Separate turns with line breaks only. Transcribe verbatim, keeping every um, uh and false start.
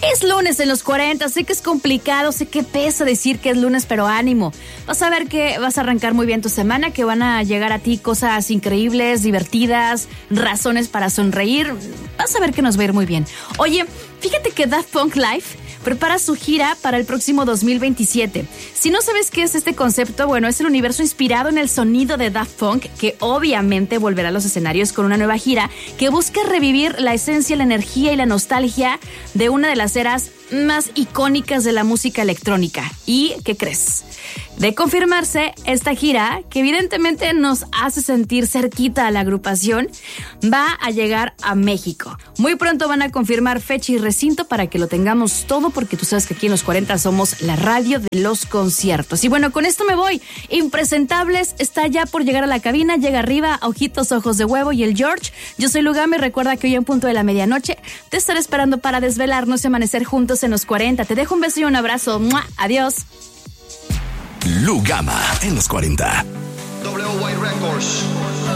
Es lunes en los cuarenta, sé que es complicado, sé que pesa decir que es lunes, pero ánimo. Vas a ver que vas a arrancar muy bien tu semana, que van a llegar a ti cosas increíbles, divertidas, razones para sonreír. Vas a ver que nos va a ir muy bien. Oye, fíjate que Daft Punk Live prepara su gira para el próximo dos mil veintisiete. Si no sabes qué es este concepto, bueno, es el universo inspirado en el sonido de Daft Punk, que obviamente volverá a los escenarios con una nueva gira que busca revivir la esencia, la energía y la nostalgia de una de las eras más icónicas de la música electrónica. ¿Y qué crees? De confirmarse, esta gira, que evidentemente nos hace sentir cerquita a la agrupación, va a llegar a México. Muy pronto van a confirmar fecha y recinto para que lo tengamos todo, porque tú sabes que aquí en los cuarenta somos la radio de los conciertos. Y bueno, con esto me voy. Impresentables está ya por llegar a la cabina, llega arriba, Ojitos, Ojos de Huevo y el George. Yo soy Lugama y recuerda que hoy en punto de la medianoche te estaré esperando para desvelarnos y amanecer juntos en los cuarenta. Te dejo un beso y un abrazo. ¡Mua! Adiós.
Lugama en los cuarenta.
W Y Records.